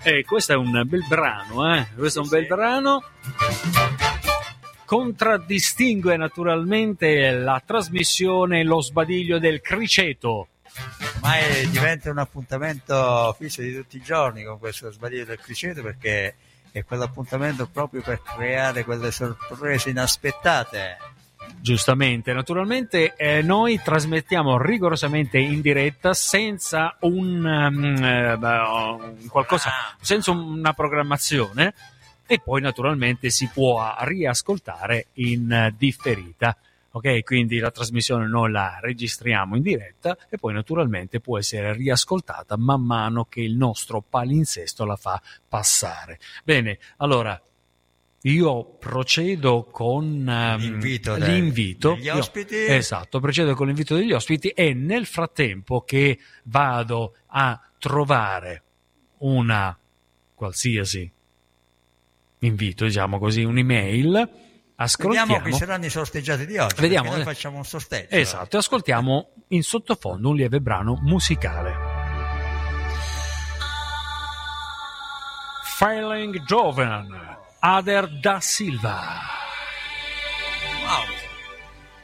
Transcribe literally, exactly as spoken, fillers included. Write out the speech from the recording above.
E questo è un bel brano, eh? Questo è un bel brano. Contraddistingue naturalmente la trasmissione Lo sbadiglio del criceto. Ormai diventa un appuntamento fisso di tutti i giorni con questo sbadiglio del criceto, perché è quell'appuntamento proprio per creare quelle sorprese inaspettate. Giustamente, naturalmente eh, noi trasmettiamo rigorosamente in diretta senza un um, eh, qualcosa, senza una programmazione, e poi naturalmente si può riascoltare in differita. Ok, quindi la trasmissione noi la registriamo in diretta e poi naturalmente può essere riascoltata man mano che il nostro palinsesto la fa passare. Bene, allora io procedo con um, l'invito, l'invito degli ospiti. Io, esatto, procedo con l'invito degli ospiti e nel frattempo che vado a trovare una qualsiasi invito, diciamo così, un'email, ascoltiamo. Vediamo chi saranno i sorteggiati di oggi. Vediamo, noi facciamo un sorteggio. Esatto, ascoltiamo in sottofondo un lieve brano musicale. Feeling Joven, Ader da Silva.